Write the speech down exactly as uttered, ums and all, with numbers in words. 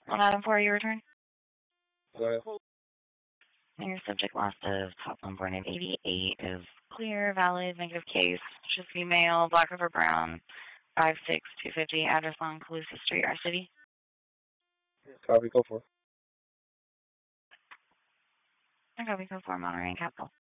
On item four, you return? Go ahead. And your subject last is Hotline born in eighty-eight is clear, valid, negative case, should be male, black over brown, five six two fifty, address on Calusa Street, our city. Copy, go for it. I copy code four, Monterey Capital.